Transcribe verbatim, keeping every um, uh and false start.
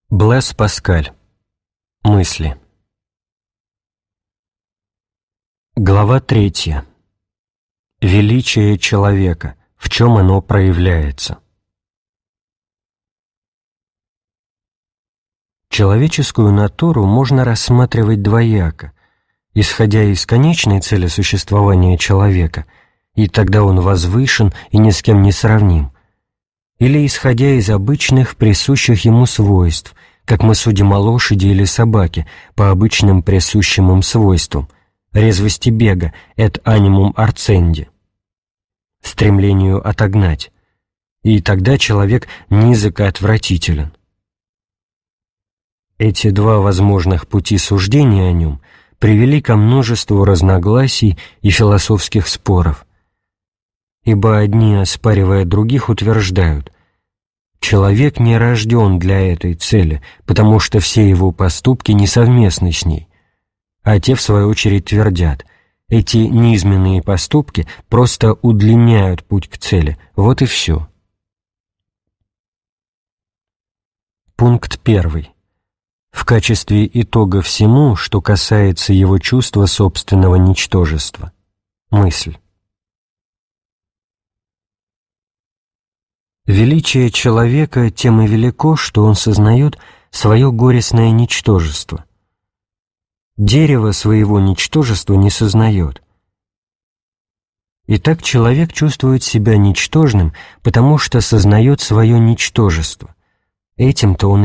Блэс Паскаль. Мысли. Глава третья. Величие человека. В чем оно проявляется? Человеческую натуру можно рассматривать двояко, исходя из конечной цели существования человека, и тогда он возвышен и ни с кем не сравним, или исходя из обычных присущих ему свойств, как мы судим о лошади или собаке по обычным присущим им свойствам, резвости бега et animum arcendi, стремлению отогнать, и тогда человек низок и отвратителен. Эти два возможных пути суждения о нем привели ко множеству разногласий и философских споров, ибо одни, оспаривая других, утверждают: человек не рожден для этой цели, потому что все его поступки несовместны с ней, а те, в свою очередь, твердят: эти низменные поступки просто удлиняют путь к цели, вот и все. Пункт первый. В качестве итога всему, что касается его чувства собственного ничтожества. Мысль. Величие человека тем и велико, что он сознает свое горестное ничтожество. Дерево своего ничтожества не сознает. Итак, человек чувствует себя ничтожным, потому что сознает свое ничтожество. Этим-то он